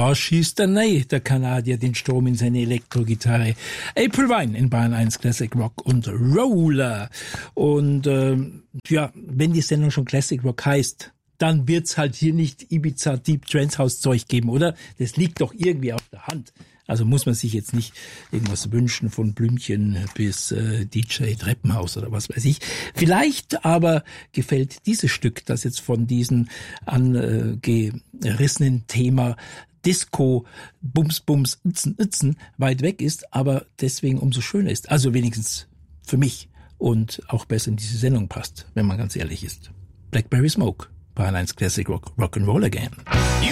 Da schießt er der Kanadier, den Strom in seine Elektrogitarre. April Wine in Bayern 1 Classic Rock und Roller. Und wenn die Sendung schon Classic Rock heißt, dann wird's halt hier nicht Ibiza Deep Trance House Zeug geben, oder? Das liegt doch irgendwie auf der Hand. Also muss man sich jetzt nicht irgendwas wünschen von Blümchen bis DJ Treppenhaus oder was weiß ich. Vielleicht aber gefällt dieses Stück, das jetzt von diesem angerissenen Thema Disco, Bums, Bums, Itzen, Itzen weit weg ist, aber deswegen umso schöner ist. Also wenigstens für mich und auch besser in diese Sendung passt, wenn man ganz ehrlich ist. Blackberry Smoke, Bayern 1 Classic Rock, Rock'n'Roll Again.